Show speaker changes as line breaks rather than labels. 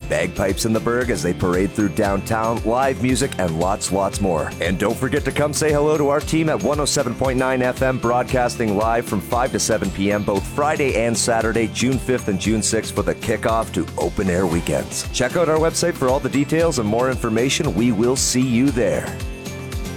bagpipes in the Berg as they parade through downtown, live music, and lots more. And don't forget to come say hello to our team at 107.9 FM, broadcasting live from 5 to 7 p.m. both Friday and Saturday, June 5th and June 6th for the kickoff to open air weekends. Check out our website for all the details and more information. We will see you there.